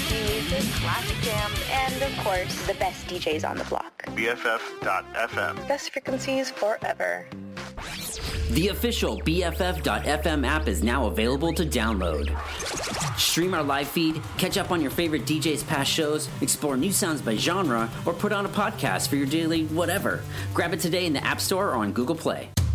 new music, classic jams, and of course, the best DJs on the block. BFF.FM. Best frequencies forever. The official BFF.FM app is now available to download. Stream our live feed, catch up on your favorite DJ's past shows, explore new sounds by genre, or put on a podcast for your daily whatever. Grab it today in the App Store or on Google Play.